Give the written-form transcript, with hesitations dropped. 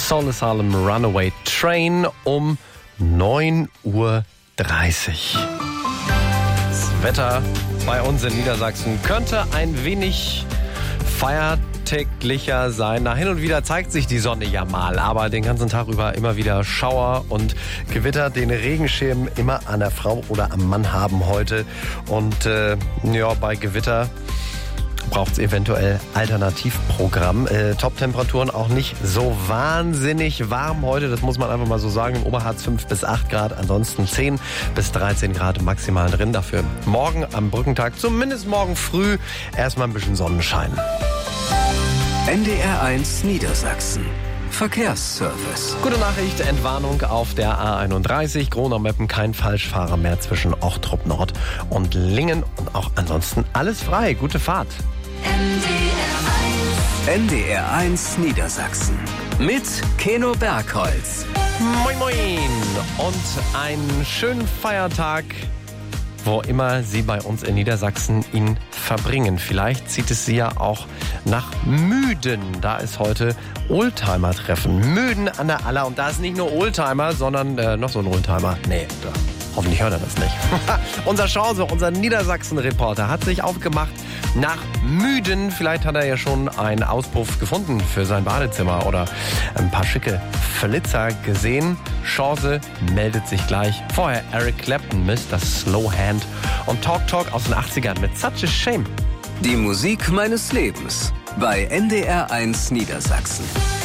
Soul Asylum Runaway Train um 9:30 Uhr. Das Wetter bei uns in Niedersachsen könnte ein wenig feiertäglicher sein. Na, hin und wieder zeigt sich die Sonne ja mal, aber den ganzen Tag über immer wieder Schauer und Gewitter. Den Regenschirm immer an der Frau oder am Mann haben heute. Und bei Gewitter braucht es eventuell Alternativprogramm. Top-Temperaturen auch nicht so wahnsinnig warm heute, das muss man einfach mal so sagen. Im Oberharz 5 bis 8 Grad, ansonsten 10 bis 13 Grad maximal drin. Dafür morgen am Brückentag, zumindest morgen früh, erstmal ein bisschen Sonnenschein. NDR1 Niedersachsen. Verkehrsservice. Gute Nachricht, Entwarnung auf der A31. Gronau-Meppen, kein Falschfahrer mehr zwischen Ochtrup Nord und Lingen. Und auch ansonsten alles frei. Gute Fahrt. NDR1 Niedersachsen. Mit Keno Bergholz. Moin moin. Und einen schönen Feiertag, wo immer Sie bei uns in Niedersachsen ihn verbringen. Vielleicht zieht es Sie ja auch nach Müden. Da ist heute Oldtimer-Treffen. Müden an der Aller. Und da ist nicht nur Oldtimer, sondern noch so ein Oldtimer. Nee, hoffentlich hört er das nicht. Unser Chance, unser Niedersachsen-Reporter, hat sich aufgemacht nach Müden. Vielleicht hat er ja schon einen Auspuff gefunden für sein Badezimmer oder ein paar schicke Flitzer gesehen. Chance meldet sich gleich. Vorher Eric Clapton, Mr. Slowhand und Talk Talk aus den 80ern mit Such a Shame. Die Musik meines Lebens bei NDR1 Niedersachsen.